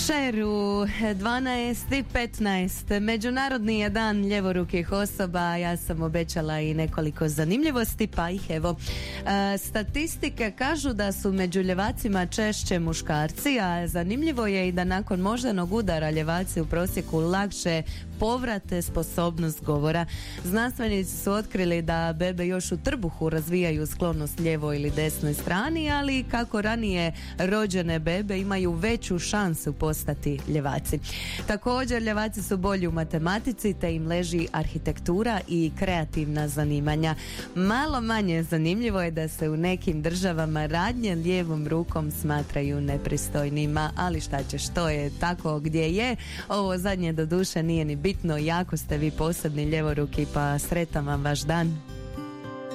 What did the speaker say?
Šeru 12.15. Međunarodni je dan ljevorukih osoba. Ja sam obećala i nekoliko zanimljivosti, pa ih evo. Statistike kažu da su među ljevacima češće muškarci, a zanimljivo je i da nakon moždanog udara ljevaci u prosjeku lakše povrate sposobnost govora. Znanstvenici su otkrili da bebe još u trbuhu razvijaju sklonost lijevoj ili desnoj strani, ali kako ranije rođene bebe imaju veću šansu postati ljevaci. Također, ljevaci su bolji u matematici, te im leži arhitektura i kreativna zanimanja. Malo manje zanimljivo je da se u nekim državama radnje lijevom rukom smatraju nepristojnima, ali šta ćeš, to je tako gdje je. Ovo zadnje doduše nije ni bitno, jako ste vi posebni ljevoruki, pa sretan vam vaš dan.